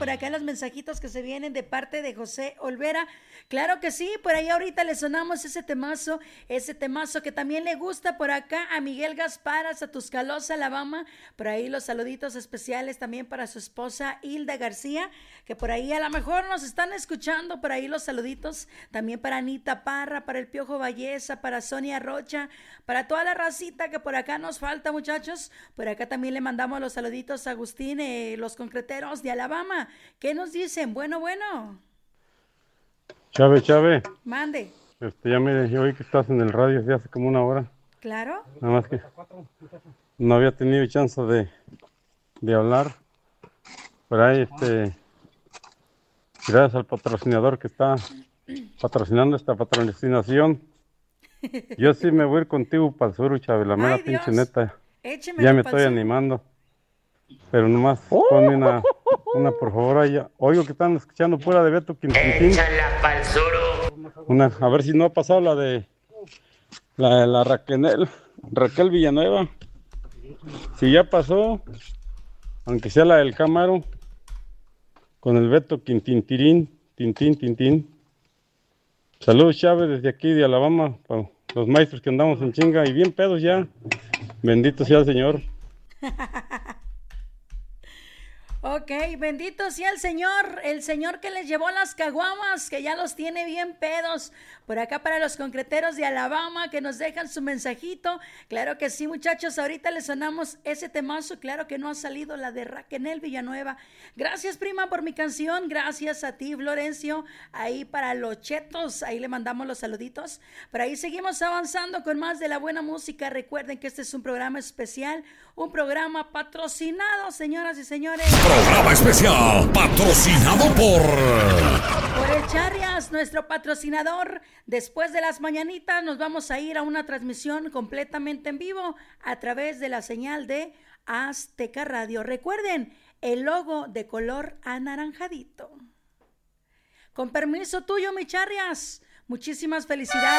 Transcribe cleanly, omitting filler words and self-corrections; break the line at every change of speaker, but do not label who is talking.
por acá los mensajitos que se vienen de parte de José Olvera. Claro que sí, por ahí ahorita le sonamos ese temazo que también le gusta por acá a Miguel Gaspar, hasta Tuscaloosa, Alabama. Por ahí los saluditos especiales también para su esposa Hilda García, que por ahí a lo mejor nos están escuchando. Por ahí los saluditos también para Anita Parra, para el Piojo Valleza, para Sonia Rocha, para toda la racita que por acá nos falta, muchachos. Por acá también le mandamos los saluditos a Agustín, los concreteros de Alabama. ¿Qué nos dicen? Bueno.
Chave.
Mande.
Ya mire, yo oí que estás en el radio desde hace como una hora.
Claro.
Nada más que no había tenido chance de hablar. Pero ahí, gracias al patrocinador que está patrocinando esta patrocinación. Yo sí me voy a ir contigo para el sur, Chave, la mera pinche neta. Ya me estoy animando. Pero nomás ponme una por favor allá. Oigo que están escuchando pura de Beto Quintín.
Échala pa'l suru.
A ver si no ha pasado la de la Raquel Villanueva. Si ya pasó, aunque sea la del Camaro, con el Beto Quintín. Saludos, Chávez, desde aquí de Alabama, para los maestros que andamos en chinga y bien pedos ya. Bendito sea el Señor.
Ok, bendito sea el Señor que les llevó las caguamas, que ya los tiene bien pedos. Por acá para los concreteros de Alabama que nos dejan su mensajito. Claro que sí, muchachos, ahorita les sonamos ese temazo. Claro que no ha salido la de Raquel Villanueva. Gracias, prima, por mi canción. Gracias a ti, Florencio. Ahí para los chetos, ahí le mandamos los saluditos. Por ahí seguimos avanzando con más de la buena música. Recuerden que este es un programa especial, un programa patrocinado, señoras y señores.
Programa especial patrocinado por
el Charrias, nuestro patrocinador. Después de las mañanitas nos vamos a ir a una transmisión completamente en vivo a través de la señal de Azteca Radio. Recuerden, el logo de color anaranjadito. Con permiso tuyo, mi Charrias. Muchísimas felicidades.